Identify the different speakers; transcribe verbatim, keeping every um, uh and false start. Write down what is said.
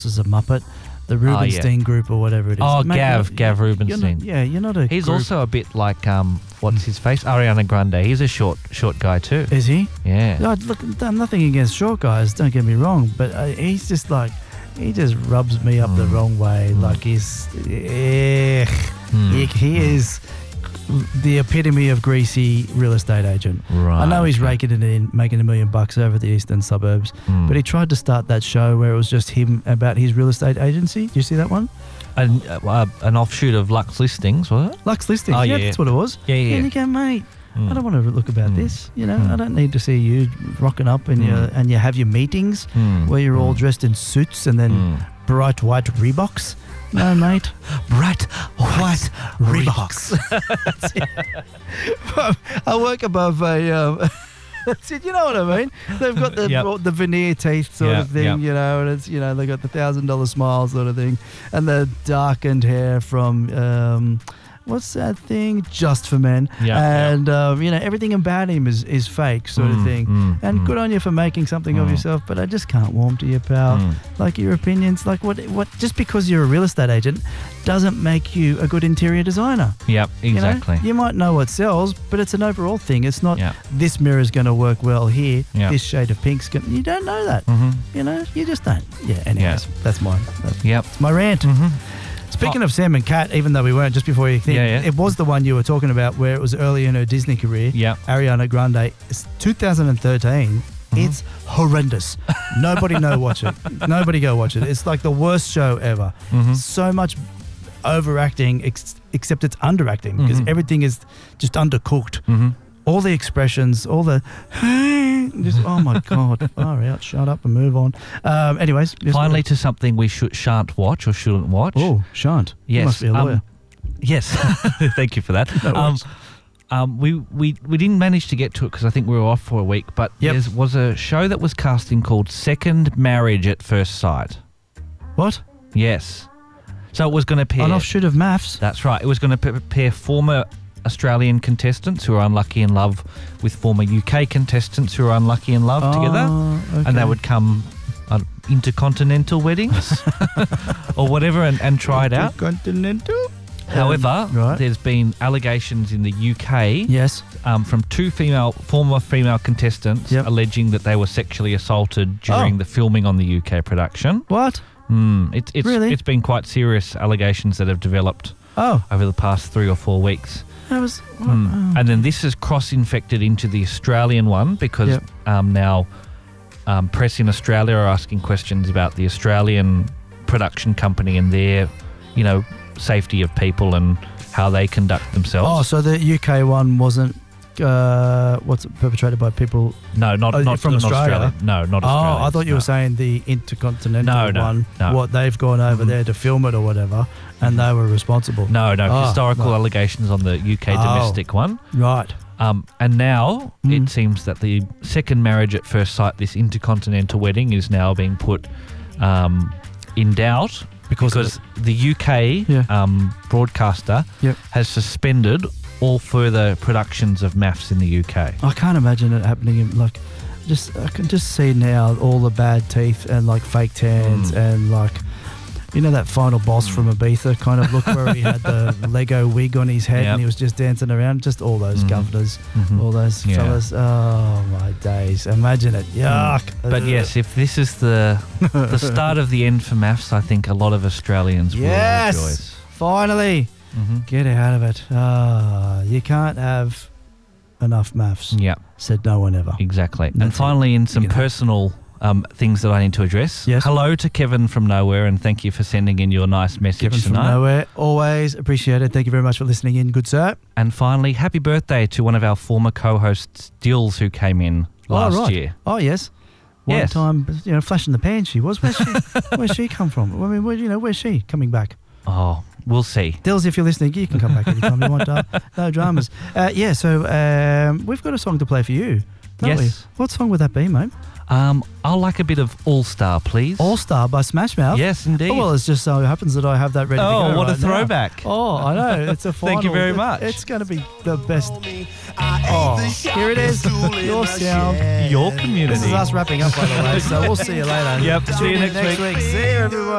Speaker 1: is a Muppet. The Rubenstein
Speaker 2: oh, yeah.
Speaker 1: group or whatever it is.
Speaker 2: Oh,
Speaker 1: Mate,
Speaker 2: Gav, Gav
Speaker 1: you're
Speaker 2: Rubenstein.
Speaker 1: not, yeah, you're not a
Speaker 2: He's
Speaker 1: group.
Speaker 2: also a bit like, um, what's his face? Ariana Grande. He's a short short guy too.
Speaker 1: Is he?
Speaker 2: Yeah.
Speaker 1: No, look, nothing against short guys, don't get me wrong, but uh, he's just like, he just rubs me up mm. the wrong way. Mm. Like he's, eh, mm. he, he mm. is the epitome of greasy real estate agent.
Speaker 2: Right.
Speaker 1: I know he's raking it in, making a million bucks over the eastern suburbs, mm. but he tried to start that show where it was just him about his real estate agency. Do you see that one?
Speaker 2: An, uh, an offshoot of Lux Listings, was it?
Speaker 1: Lux Listings,
Speaker 2: oh,
Speaker 1: yeah,
Speaker 2: yeah,
Speaker 1: that's what it was.
Speaker 2: Yeah, yeah.
Speaker 1: And you go, mate, mm. I don't want to look about mm. this. You know,
Speaker 2: mm.
Speaker 1: I don't need to see you rocking up and mm. you and you have your meetings mm. where you're mm. all dressed in suits and then mm. bright white Reeboks. No, mate.
Speaker 2: Bright white Reeboks.
Speaker 1: I work above a. Um, you know what I mean? They've got the
Speaker 2: yep.
Speaker 1: the veneer teeth sort
Speaker 2: yep,
Speaker 1: of thing,
Speaker 2: yep.
Speaker 1: you know, and it's, you know, they got the thousand dollar smile sort of thing, and the darkened hair from um, what's that thing? Just for Men.
Speaker 2: Yep,
Speaker 1: and
Speaker 2: yep.
Speaker 1: Um, you know, everything about him is is fake sort
Speaker 2: mm,
Speaker 1: of thing.
Speaker 2: Mm,
Speaker 1: and
Speaker 2: mm.
Speaker 1: good on you for making something mm. of yourself, but I just can't warm to you, pal. Mm. Like your opinions, like what what just because you're a real estate agent doesn't make you a good interior designer.
Speaker 2: Yep, exactly.
Speaker 1: You know? You might know what sells, but it's an overall thing. It's not
Speaker 2: yep.
Speaker 1: this mirror's going to work well here,
Speaker 2: yep.
Speaker 1: this shade of pink's going to... You don't know that.
Speaker 2: Mm-hmm.
Speaker 1: You know, you just don't. Yeah, anyways, yep. that's mine. That's,
Speaker 2: yep.
Speaker 1: that's my rant. Mm-hmm. Speaking oh. of Sam and Cat, even though we weren't, just before you think,
Speaker 2: yeah, yeah.
Speaker 1: it was the one you were talking about where it was early in her Disney career.
Speaker 2: Yep.
Speaker 1: Ariana Grande. It's two thousand thirteen. Mm-hmm. It's horrendous. Nobody know watch it. Nobody go watch it. It's like the worst show ever. Mm-hmm. So much overacting, ex- except it's underacting because mm-hmm. everything is just undercooked. Mm-hmm. All the expressions, all the just oh my god, far out, shut up and move on. Um, anyways,
Speaker 2: finally to something we should shan't watch or shouldn't watch.
Speaker 1: Oh, shan't.
Speaker 2: Yes,
Speaker 1: you must be a lawyer.
Speaker 2: Um, yes, thank you for that.
Speaker 1: No
Speaker 2: um, um, we, we we didn't manage to get to it because I think we were off for a week. But yep. there was a show that was casting called Second Marriage at First Sight.
Speaker 1: What?
Speaker 2: Yes. So it was going to pair...
Speaker 1: An offshoot of Maths.
Speaker 2: That's right. It was going to pair former Australian contestants who are unlucky in love with former U K contestants who are unlucky in love
Speaker 1: oh,
Speaker 2: together.
Speaker 1: Okay.
Speaker 2: And they would come uh, intercontinental weddings or whatever and, and try it out.
Speaker 1: Intercontinental?
Speaker 2: However,
Speaker 1: um, right.
Speaker 2: there's been allegations in the U K
Speaker 1: yes.
Speaker 2: um, from two female former female contestants
Speaker 1: yep.
Speaker 2: alleging that they were sexually assaulted during
Speaker 1: oh.
Speaker 2: the filming on the U K production.
Speaker 1: What?
Speaker 2: Mm, it, it's
Speaker 1: really?
Speaker 2: It's been quite serious allegations that have developed
Speaker 1: oh.
Speaker 2: over the past three or four weeks.
Speaker 1: That was,
Speaker 2: mm.
Speaker 1: oh.
Speaker 2: And then this is cross-infected into the Australian one because
Speaker 1: yep.
Speaker 2: um, now um, press in Australia are asking questions about the Australian production company and their, you know, safety of people and how they conduct themselves.
Speaker 1: Oh, so the U K one wasn't uh, what's it, perpetrated by people?
Speaker 2: No, not,
Speaker 1: oh,
Speaker 2: not
Speaker 1: from
Speaker 2: not
Speaker 1: Australia.
Speaker 2: Australia. No, not
Speaker 1: oh,
Speaker 2: Australia.
Speaker 1: Oh, I thought you
Speaker 2: no.
Speaker 1: were saying the intercontinental
Speaker 2: no, no,
Speaker 1: one.
Speaker 2: No.
Speaker 1: What they've gone over mm-hmm. there to film it or whatever, and they were responsible.
Speaker 2: No, no,
Speaker 1: oh,
Speaker 2: historical
Speaker 1: right.
Speaker 2: allegations on the U K
Speaker 1: oh,
Speaker 2: domestic one.
Speaker 1: Right.
Speaker 2: Um, and now
Speaker 1: mm.
Speaker 2: it seems that the second marriage at first sight, this intercontinental wedding, is now being put um, in doubt because, because the U K
Speaker 1: yeah.
Speaker 2: um, broadcaster
Speaker 1: yep.
Speaker 2: has suspended all further productions of Maths in the U K.
Speaker 1: I can't imagine it happening in, like, just I can just see now all the bad teeth and like fake tans mm. and like, you know, that final boss mm. from Ibiza kind of look where he had the Lego wig on his head yep. and he was just dancing around. Just all those mm. governors, mm-hmm. all those yeah. fellas. Oh my days! Imagine it. Yuck.
Speaker 2: Mm. But yes, if this is the the start of the end for Maths, I think a lot of Australians
Speaker 1: yes!
Speaker 2: will rejoice.
Speaker 1: Finally. Mm-hmm. Get out of it. Ah, you can't have enough Maths.
Speaker 2: Yeah.
Speaker 1: Said no one ever.
Speaker 2: Exactly.
Speaker 1: That's
Speaker 2: and finally,
Speaker 1: it.
Speaker 2: in some personal um, things that I need to address.
Speaker 1: Yes.
Speaker 2: Hello to Kevin from Nowhere, and thank you for sending in your nice message
Speaker 1: Kevin
Speaker 2: tonight.
Speaker 1: From Nowhere, always appreciate it. Thank you very much for listening in, good sir.
Speaker 2: And finally, happy birthday to one of our former co-hosts, Dills, who came in last
Speaker 1: oh, right.
Speaker 2: year.
Speaker 1: Oh, yes. One
Speaker 2: yes.
Speaker 1: time, you know, flash in the pan she was. Where's she, where's she come from? I mean, where, you know, where's she coming back?
Speaker 2: Oh, we'll see.
Speaker 1: Dills, if you're listening, you can come back anytime you want. Uh, no dramas. Uh, yeah, so um, we've got a song to play for you, don't
Speaker 2: yes.
Speaker 1: we? What song would that be, mate?
Speaker 2: Um, I'll like a bit of All Star, please.
Speaker 1: All Star by Smash Mouth?
Speaker 2: Yes, indeed.
Speaker 1: Oh, well, it just so happens that I have that ready
Speaker 2: oh,
Speaker 1: to go
Speaker 2: what
Speaker 1: right
Speaker 2: a throwback.
Speaker 1: Now. Oh, I know. It's a final.
Speaker 2: Thank you very much.
Speaker 1: It's going to be the best.
Speaker 2: Oh,
Speaker 1: Here it is. Your sound.
Speaker 2: your community.
Speaker 1: This is us wrapping up, by the way. So we'll see you later.
Speaker 2: Yep, see you
Speaker 1: Tune in
Speaker 2: next
Speaker 1: next week. See you, everyone.